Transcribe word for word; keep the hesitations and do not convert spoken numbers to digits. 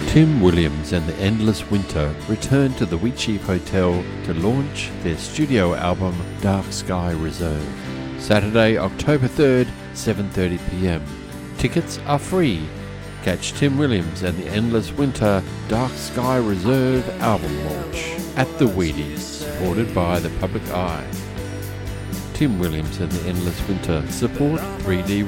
Tim Williams and the Endless Winter return to the Wheatsheaf Hotel to launch their studio album Dark Sky Reserve. Saturday, October third, seven thirty p m. Tickets are free. Catch Tim Williams and the Endless Winter Dark Sky Reserve album launch at the Wheaties, supported by the Public Eye. Tim Williams and the Endless Winter support three D